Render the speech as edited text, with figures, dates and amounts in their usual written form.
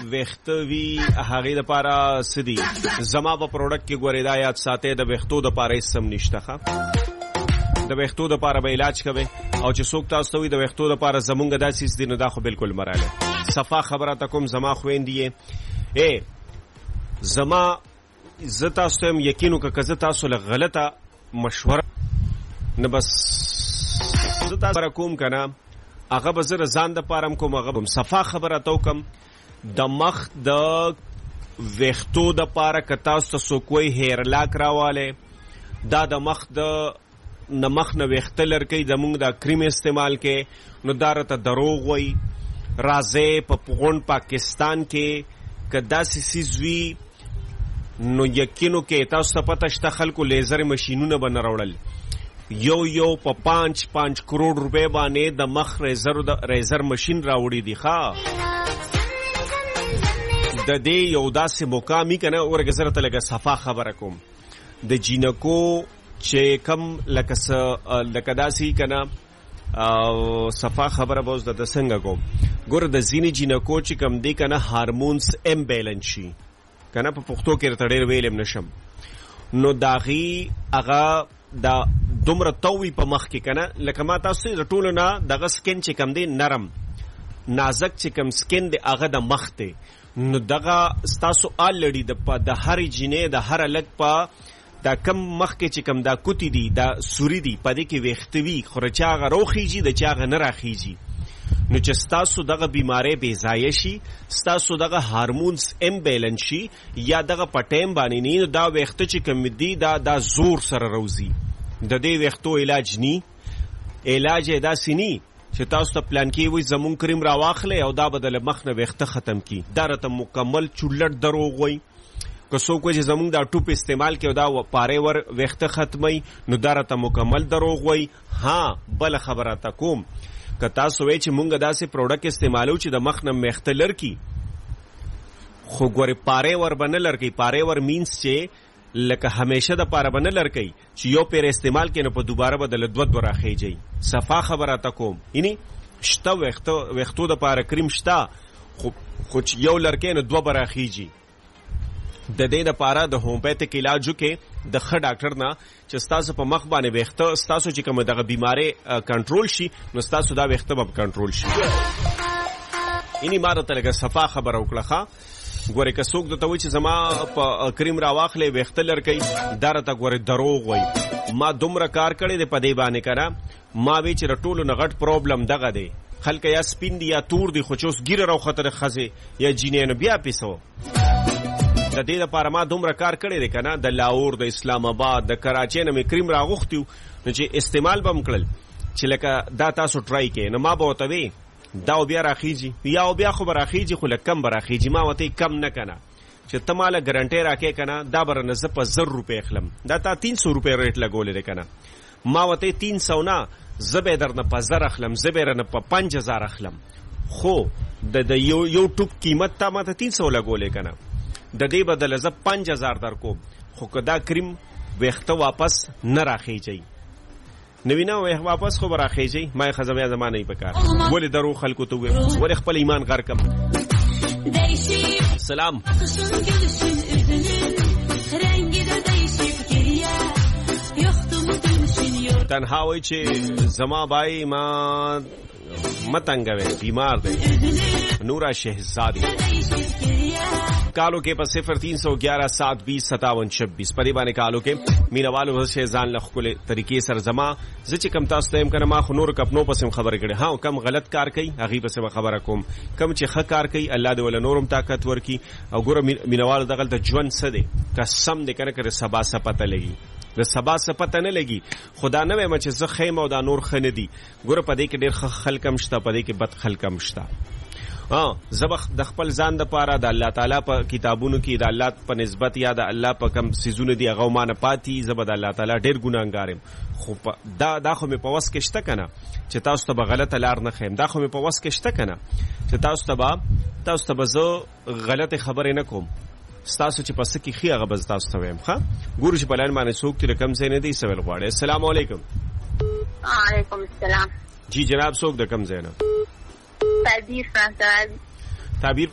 ویخته وی هغې دپاره څه دي زما په پروډکټ کې ګورې دا یاد ساتئ د ویښتو دپاره هېڅ هم نشته ښه د ویښتو دپاره به علاج کوئ او چې څوک تاسو ته وي د ویښتو دپاره زمونږ دا څیز دي نو دا خو بلکل مراله صفا خبره ته کوم زما خویندې یې زما زه تاسو ته یم یقین وکړه که زه تاسو له غلطه مشوره نه بس زه تاسو کوم که نه هغه به زه د ځان دپاره هم کوم هغه به صفا خبره ته وکړم د مخ د ویښتو دپاره که تاسو ته څوک وایي هیر لاک راوالی دا د مخ د مخ نه ویښته لرکوي زمونږ دا کریم استعمال کې نو دا راته دروغ وایي راځئ په غونډ پاکستان کې که داسې څیز وي نو یقینو کې تاسو ته پته شته خلکو لیزر مشینونه به نه راوړل یو په 5 کروڑ روپے باندې د مخ ریزر مشین راوړي دي ښه د دې یو داسې مقامي که نه ورګه زه راته لږه صفا خبره کوم د جینکو چې کم لکه داسې که نه صفا خبره به اوس د څنګه کوم ګوره د ځینې جینکو چې کم دی که نه هارمونس امبیلنس شي که نه په پښتو کې راته ډېر ویلم نشم نو د هغې هغه دا دومره تووي په مخ کې که نه لکه ما تاسو د ټولو نه دغه سکن چې کم دی نرم نازک چې کم سکن دی هغه د مخ دی نو دغه ستاسو آلرډي د هرې جینۍ د هره لږ په دا کم مخ کې چې کم دا کوتی دي دا سوري دي په دې کې ویښته وي خو د چا هغه راوخیږي د چا هغه نه راخیږي نو چې ستاسو دغه بیماری بې ځایه شي ستاسو دغه هارمونس امبیلنس شي یا دغه په ټایم باندې نه نو دا ویښته چې کم دي دا زور سره روزي د دې ویښتو علاج نی علاج یې داسې نی چې تاسو ته پلان کې وي زمونږ کریم راواخلئ او دا به د مخ نه ویښته ختم کړي دا راته مکمل چولټ دروغ وایي که څوک وایي چې زمونږ دا ټوپ استعمال کوي او دا پارې ور ویښته ختموي نو دا راته مکمل دروغ وایي ها بله خبره ته کوم که تاسو وایئ چې مونږ داسې پروډکټ استعمالو چې د مخ نه ویښته لرکي خو ګورې پارې ور به نه لرکوي پارې ور مینس چې لکه همیشه د پاره به نه لرکوي چې یو پیر استعمال کړي نو په دوباره به دله دوه راخیږي صفا خبره ته کوم یعنی شته ویښتو د پاره کریم شته خو چې یو لرکوي نو دوه به راخیږي د دې دپاره د هومپیتیک علاجو کې د ښه ډاکټر نه چې ستاسو په مخ باندې ویښته ستاسو چې کوم دغه بیماری کنټرول شي نو ستاسو دا ویښته به کنټرول شي یعنی ما راته لږه صفا خبره وکړه ښه ګورې که څوک درته وایي چې زما په کریم راواخلې ویښته لرکوي دا راته ګورې دروغ وایي ما دومره کار کړی دی په دې باندې که نه ما وی چې د ټولو نه غټ پروبلم دغه دی خلک یا سپین دي یا تور دي خو چې اوس ګیره راوخته د ښځې یا جینۍ نو بیا پیسو د دې لپاره ما دومره کار کړی دی که نه د لاهور د اسلام آباد د کراچۍ نه مې کریم راغوښتي وو نو چې استعمال به م کړل چې لکه دا تاسو ټرای کړئ نو ما به ورته وی دا او بیا راخیږي یا او بیا خو به راخیږي خو لږ کم به راخیږي ما ورته کم نه که نه چې ته ماله ګرنټۍ راکې که نه دا به رانه زه په 1000 روپۍ اخلم دا تا 300 روپۍ ریټ لګولی دی که نه ما ورته 300 نه زه به یې درنه په 1000 اخلم زه به یې رانه په 5000 اخلم خو د یو ټوپ قیمت تا ما ته 300 لګولی که نه د دې بدله زه 5000 در کوم خو که دا کریم ویښته واپس نه راخیږي نوی نه واپس خو به راخیږي ما یې ښځه بیا زما نه یې په کار ولې درو خلکو ته وویم ولې خپل ایمان غر کم سلام تنها وایي چې زما بای ما متنګوي بیمار دی نورا شهزادی کالو کې په 0311725726 پرې باندې کالو کې مینوالو شهزان له خپل طریقې سره زما زه چې کم تاسو ته هم کنه ما خو نور کپنو پسم خبره کړي ها کم غلط کار کوي هغه پسم خبره کوم کم چې ښه کار کوي الله دې ول نورم طاقت ورکي او ګوره مینوالو دغه د ژوند څه دی قسم دې کنه کړه سبا سپته لګي د سبا سپته نه لګي خدا نه وایم چې زه خیم او دا نور خنه دي ګوره په دې کې ډېر خلکم شته په دې کې بد خلکم شته زبخ د خپل ځان د پاره د الله تعالی په کتابونو کې د الله په نسبت یا د الله په کم سيزونه دی هغه مانه پاتې زبد الله تعالی ډېر ګناګارم خو دا خو مې په وس کې شته کنه چې تاسو ته به غلطه لار نه خیم دا خو مې په وس کې شته کنه چې تاسو ته به زه غلطه خبرې نه کوم ستاسو چې پس کې خي هغه بز تاسو ته ویم ښه ګورو چې بلان باندې څوک تر کم ځای نه دی سوال غواړي السلام علیکم وعلیکم السلام جی جناب څوک د کم ځای نه تعبیر